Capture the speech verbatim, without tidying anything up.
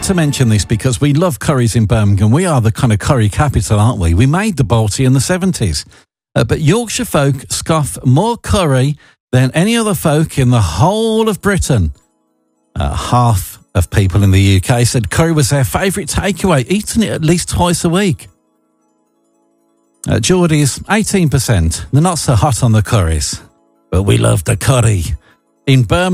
to mention this because we love curries in Birmingham. We are the kind of curry capital, aren't we? We made the Balti in the seventies. Uh, but Yorkshire folk scoff more curry than any other folk in the whole of Britain. Uh, half of people in the U K said curry was their favourite takeaway, eating it at least twice a week. Uh, Geordies, eighteen percent. They're not so hot on the curries, but we love the curry. In Birmingham,